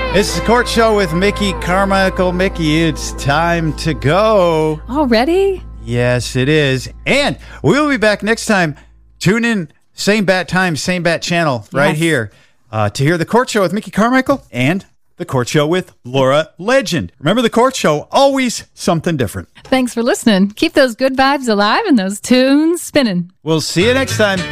It's the Court Show with Mickey Carmichael. Mickey, it's time to go. Already? Yes, it is. And we'll be back next time. Tune in, same bat time, same bat channel, right here, to hear the Court Show with Mickey Carmichael and the Court Show with Laura Legend. Remember, the Court Show, always something different. Thanks for listening. Keep those good vibes alive and those tunes spinning. We'll see you next time.